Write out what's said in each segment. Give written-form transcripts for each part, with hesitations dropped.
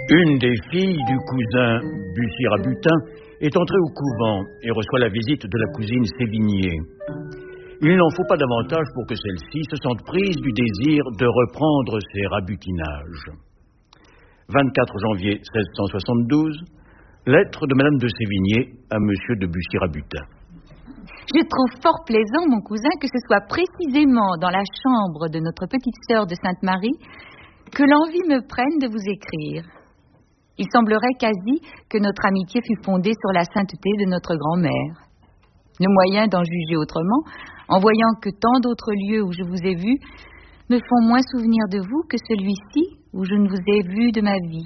Une des filles du cousin Bussy-Rabutin est entrée au couvent et reçoit la visite de la cousine Sévigné. Il n'en faut pas davantage pour que celle-ci se sente prise du désir de reprendre ses rabutinages. 24 janvier 1672, lettre de Madame de Sévigné à Monsieur de Bussy-Rabutin. Je trouve fort plaisant, mon cousin, que ce soit précisément dans la chambre de notre petite sœur de Sainte-Marie que l'envie me prenne de vous écrire. Il semblerait quasi que notre amitié fût fondée sur la sainteté de notre grand-mère. Le moyen d'en juger autrement, en voyant que tant d'autres lieux où je vous ai vu me font moins souvenir de vous que celui-ci où je ne vous ai vu de ma vie.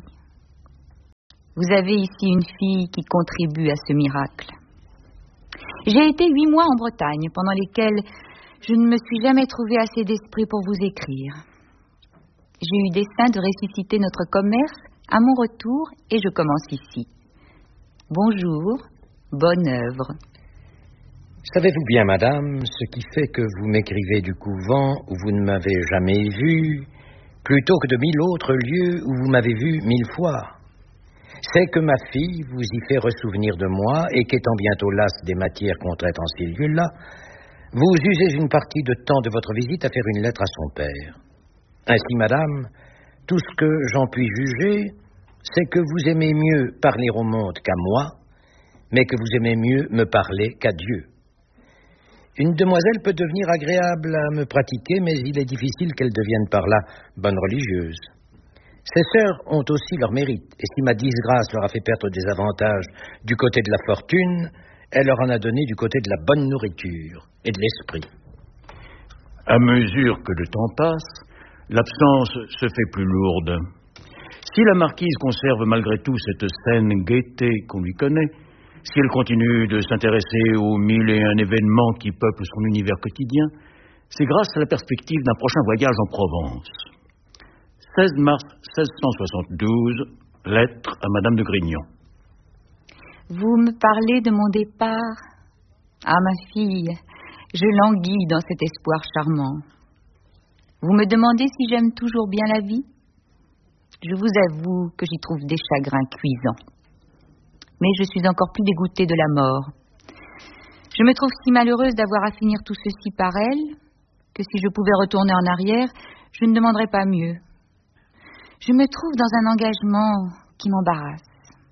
Vous avez ici une fille qui contribue à ce miracle. J'ai été 8 mois en Bretagne, pendant lesquels je ne me suis jamais trouvé assez d'esprit pour vous écrire. J'ai eu dessein de ressusciter notre commerce à mon retour et je commence ici. Bonjour, bonne œuvre. Savez-vous bien, madame, ce qui fait que vous m'écrivez du couvent où vous ne m'avez jamais vu, plutôt que de 1000 autres lieux où vous m'avez vu 1000 fois? C'est que ma fille vous y fait ressouvenir de moi et qu'étant bientôt lasse des matières qu'on traite en ces lieux-là, vous usez une partie de temps de votre visite à faire une lettre à son père. Ainsi, madame, tout ce que j'en puis juger, c'est que vous aimez mieux parler au monde qu'à moi, mais que vous aimez mieux me parler qu'à Dieu. Une demoiselle peut devenir agréable à me pratiquer, mais il est difficile qu'elle devienne par là bonne religieuse. Ces sœurs ont aussi leur mérite, et si ma disgrâce leur a fait perdre des avantages du côté de la fortune, elle leur en a donné du côté de la bonne nourriture et de l'esprit. À mesure que le temps passe, l'absence se fait plus lourde. Si la marquise conserve malgré tout cette saine gaieté qu'on lui connaît, si elle continue de s'intéresser aux 1001 événements qui peuplent son univers quotidien, c'est grâce à la perspective d'un prochain voyage en Provence. 16 mars 1672, lettre à Madame de Grignon. Vous me parlez de mon départ. Ah, ma fille, je languis dans cet espoir charmant. Vous me demandez si j'aime toujours bien la vie? Je vous avoue que j'y trouve des chagrins cuisants. Mais je suis encore plus dégoûtée de la mort. Je me trouve si malheureuse d'avoir à finir tout ceci par elle, que si je pouvais retourner en arrière, je ne demanderais pas mieux. Je me trouve dans un engagement qui m'embarrasse.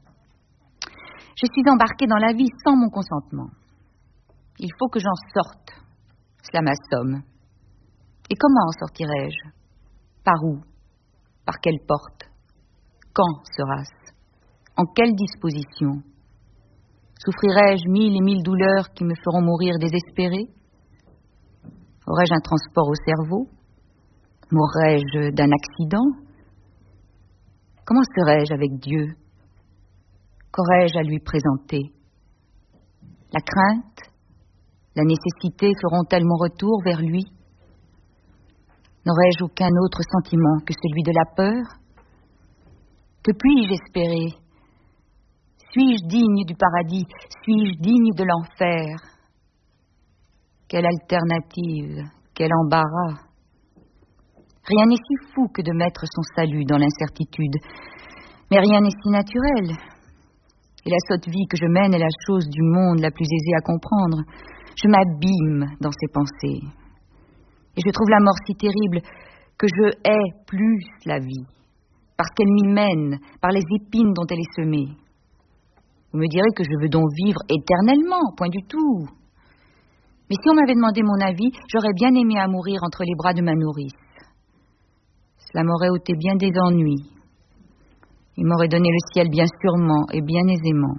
Je suis embarquée dans la vie sans mon consentement. Il faut que j'en sorte. Cela m'assomme. Et comment en sortirai-je? Par où? Par quelle porte? Quand sera-ce? En quelle disposition? Souffrirai-je 1000 et 1000 douleurs qui me feront mourir désespérée? Aurais-je un transport au cerveau? Mourrais-je d'un accident? Comment serais-je avec Dieu? Qu'aurais-je à lui présenter? La crainte, la nécessité feront-elles mon retour vers lui? N'aurais-je aucun autre sentiment que celui de la peur? Que puis-je espérer? Suis-je digne du paradis? Suis-je digne de l'enfer? Quelle alternative? Quel embarras? Rien n'est si fou que de mettre son salut dans l'incertitude. Mais rien n'est si naturel. Et la sotte vie que je mène est la chose du monde la plus aisée à comprendre. Je m'abîme dans ces pensées. Et je trouve la mort si terrible que je hais plus la vie, parce qu'elle m'y mène, par les épines dont elle est semée. Vous me direz que je veux donc vivre éternellement, point du tout. Mais si on m'avait demandé mon avis, j'aurais bien aimé à mourir entre les bras de ma nourrice. Cela m'aurait ôté bien des ennuis. Il m'aurait donné le ciel bien sûrement et bien aisément.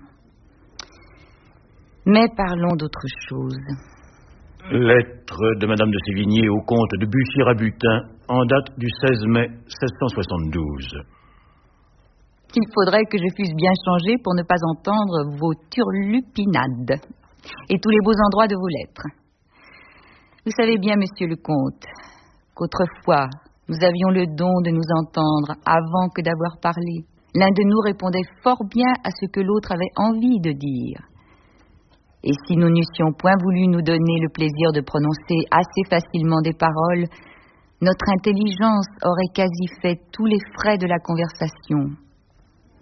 Mais parlons d'autre chose. Lettre de Madame de Sévigné au comte de Bussy-Rabutin en date du 16 mai 1672. Il faudrait que je fusse bien changée pour ne pas entendre vos turlupinades et tous les beaux endroits de vos lettres. Vous savez bien, monsieur le comte, qu'autrefois, nous avions le don de nous entendre avant que d'avoir parlé. L'un de nous répondait fort bien à ce que l'autre avait envie de dire. Et si nous n'eussions point voulu nous donner le plaisir de prononcer assez facilement des paroles, notre intelligence aurait quasi fait tous les frais de la conversation.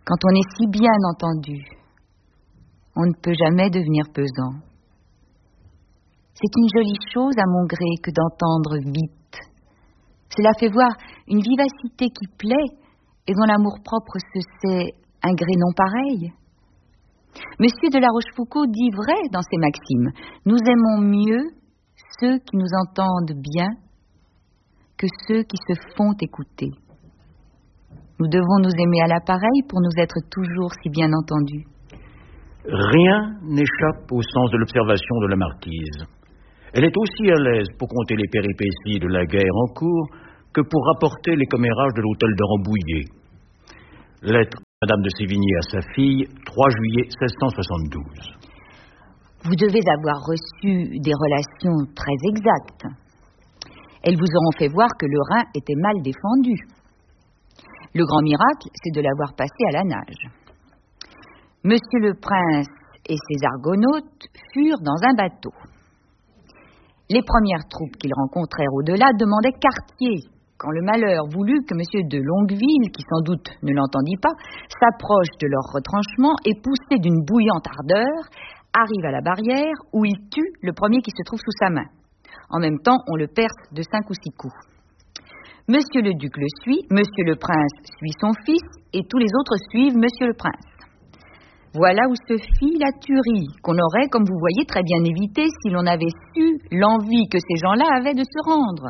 Quand on est si bien entendu, on ne peut jamais devenir pesant. C'est une jolie chose à mon gré que d'entendre vite. Cela fait voir une vivacité qui plaît et dont l'amour-propre se sait un gré non pareil. Monsieur de La Rochefoucauld dit vrai dans ses maximes. Nous aimons mieux ceux qui nous entendent bien que ceux qui se font écouter. Nous devons nous aimer à l'appareil pour nous être toujours si bien entendus. Rien n'échappe au sens de l'observation de la marquise. Elle est aussi à l'aise pour conter les péripéties de la guerre en cours que pour rapporter les commérages de l'hôtel de Rambouillet. Lettre de Madame de Sévigné à sa fille, 3 juillet 1672. Vous devez avoir reçu des relations très exactes. Elles vous auront fait voir que le Rhin était mal défendu. Le grand miracle, c'est de l'avoir passé à la nage. Monsieur le Prince et ses argonautes furent dans un bateau. Les premières troupes qu'ils rencontrèrent au-delà demandaient quartier, quand le malheur voulut que monsieur de Longueville, qui sans doute ne l'entendit pas, s'approche de leur retranchement et, poussé d'une bouillante ardeur, arrive à la barrière où il tue le premier qui se trouve sous sa main. En même temps, on le perce de 5 ou 6 coups. Monsieur le duc le suit, monsieur le prince suit son fils, et tous les autres suivent monsieur le prince. Voilà où se fit la tuerie, qu'on aurait, comme vous voyez, très bien évitée si l'on avait su l'envie que ces gens-là avaient de se rendre.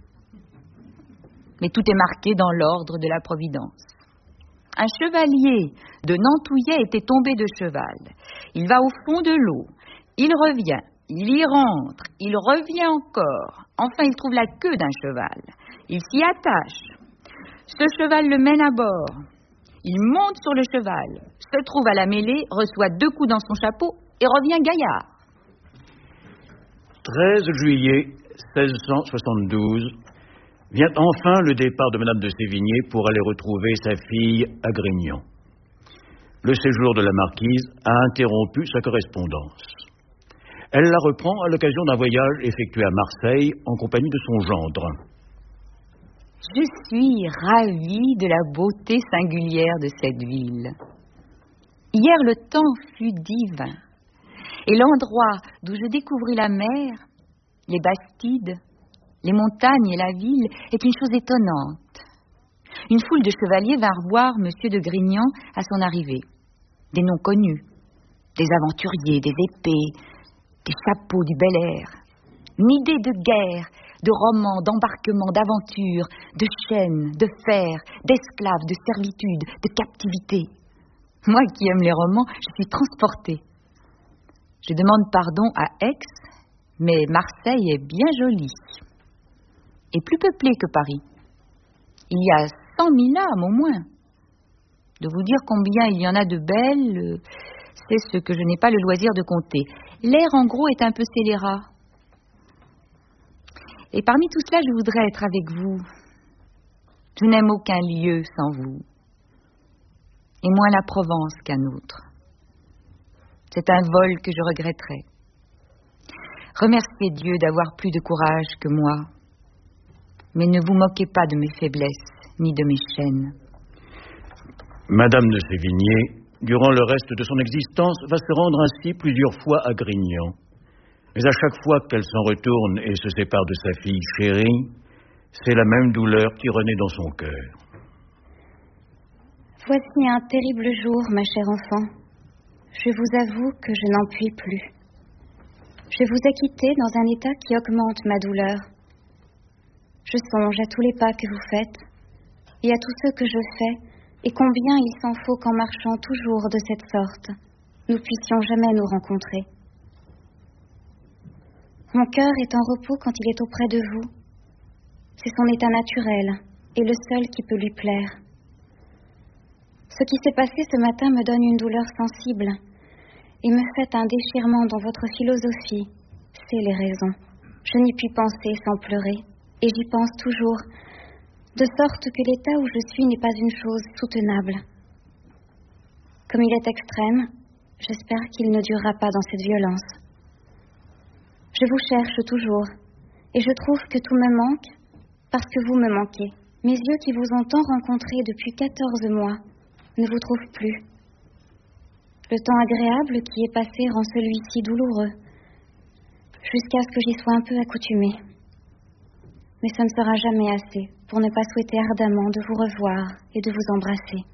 Mais tout est marqué dans l'ordre de la Providence. Un chevalier de Nantouillet était tombé de cheval. Il va au fond de l'eau. Il revient. Il y rentre. Il revient encore. Enfin, il trouve la queue d'un cheval. Il s'y attache. Ce cheval le mène à bord. Il monte sur le cheval, se trouve à la mêlée, reçoit 2 coups dans son chapeau et revient gaillard. 13 juillet 1672, vient enfin le départ de Madame de Sévigné pour aller retrouver sa fille à Grignan. Le séjour de la marquise a interrompu sa correspondance. Elle la reprend à l'occasion d'un voyage effectué à Marseille en compagnie de son gendre. Je suis ravie de la beauté singulière de cette ville. Hier, le temps fut divin. Et l'endroit d'où je découvris la mer, les Bastides, les montagnes et la ville est une chose étonnante. Une foule de chevaliers vinrent voir monsieur de Grignan à son arrivée. Des noms connus, des aventuriers, des épées, des chapeaux du bel air. Une idée de guerre, de romans, d'embarquements, d'aventures, de chaînes, de fers, d'esclaves, de servitude, de captivité. Moi qui aime les romans, je suis transportée. Je demande pardon à Aix, mais Marseille est bien jolie. Et plus peuplée que Paris. Il y a 100 000 âmes au moins. De vous dire combien il y en a de belles, c'est ce que je n'ai pas le loisir de compter. L'air en gros est un peu scélérat. Et parmi tout cela, je voudrais être avec vous. Je n'aime aucun lieu sans vous. Et moins la Provence qu'un autre. C'est un vol que je regretterais. Remerciez Dieu d'avoir plus de courage que moi. Mais ne vous moquez pas de mes faiblesses, ni de mes chaînes. Madame de Sévigné, durant le reste de son existence, va se rendre ainsi plusieurs fois à Grignan. Mais à chaque fois qu'elle s'en retourne et se sépare de sa fille chérie, c'est la même douleur qui renaît dans son cœur. Voici un terrible jour, ma chère enfant. Je vous avoue que je n'en puis plus. Je vous ai quitté dans un état qui augmente ma douleur. Je songe à tous les pas que vous faites et à tous ceux que je fais, et combien il s'en faut qu'en marchant toujours de cette sorte, nous puissions jamais nous rencontrer. Mon cœur est en repos quand il est auprès de vous. C'est son état naturel et le seul qui peut lui plaire. Ce qui s'est passé ce matin me donne une douleur sensible et me fait un déchirement dans votre philosophie. C'est les raisons. Je n'y puis penser sans pleurer, et j'y pense toujours, de sorte que l'état où je suis n'est pas une chose soutenable. Comme il est extrême, j'espère qu'il ne durera pas dans cette violence. Je vous cherche toujours, et je trouve que tout me manque, parce que vous me manquez. Mes yeux qui vous ont tant rencontré depuis 14 mois ne vous trouve plus. Le temps agréable qui est passé rend celui-ci douloureux, jusqu'à ce que j'y sois un peu accoutumée. Mais ça ne sera jamais assez pour ne pas souhaiter ardemment de vous revoir et de vous embrasser.